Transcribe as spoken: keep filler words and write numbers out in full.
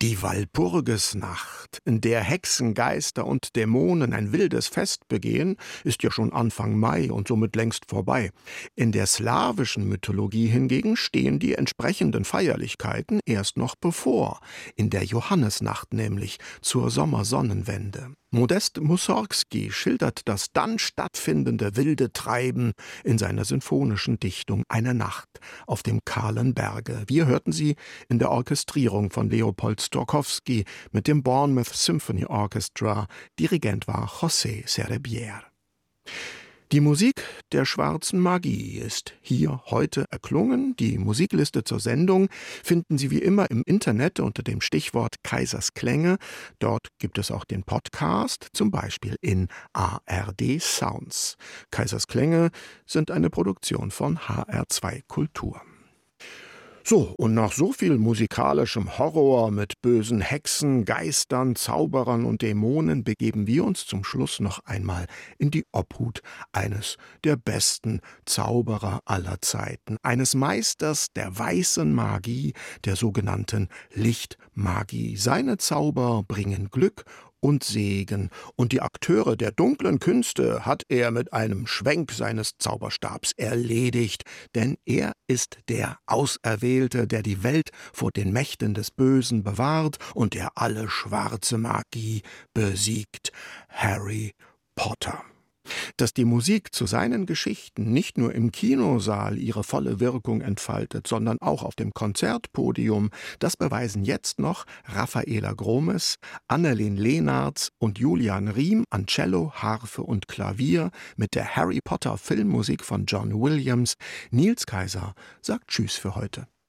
Die Walpurgisnacht, in der Hexen, Geister und Dämonen ein wildes Fest begehen, ist ja schon Anfang Mai und somit längst vorbei. In der slawischen Mythologie hingegen stehen die entsprechenden Feierlichkeiten erst noch bevor, in der Johannisnacht nämlich zur Sommersonnenwende. Modest Mussorgsky schildert das dann stattfindende wilde Treiben in seiner sinfonischen Dichtung »Eine Nacht auf dem kahlen Berge«. Wir hörten sie in der Orchestrierung von Leopold Stokowski mit dem Bournemouth Symphony Orchestra. Dirigent war José Cerebier. Die Musik der schwarzen Magie ist hier heute erklungen. Die Musikliste zur Sendung finden Sie wie immer im Internet unter dem Stichwort Kaisers Klänge. Dort gibt es auch den Podcast, zum Beispiel in A R D Sounds. Kaisers Klänge sind eine Produktion von H R zwei Kultur. So, und nach so viel musikalischem Horror mit bösen Hexen, Geistern, Zauberern und Dämonen begeben wir uns zum Schluss noch einmal in die Obhut eines der besten Zauberer aller Zeiten, eines Meisters der weißen Magie, der sogenannten Lichtmagie. Seine Zauber bringen Glück und Segen, und die Akteure der dunklen Künste hat er mit einem Schwenk seines Zauberstabs erledigt, denn er ist der Auserwählte, der die Welt vor den Mächten des Bösen bewahrt und der alle schwarze Magie besiegt, Harry Potter. Dass die Musik zu seinen Geschichten nicht nur im Kinosaal ihre volle Wirkung entfaltet, sondern auch auf dem Konzertpodium, das beweisen jetzt noch Raffaela Gromes, Annelien Leenartz und Julian Riem an Cello, Harfe und Klavier mit der Harry Potter Filmmusik von John Williams. Nils Kaiser sagt Tschüss für heute.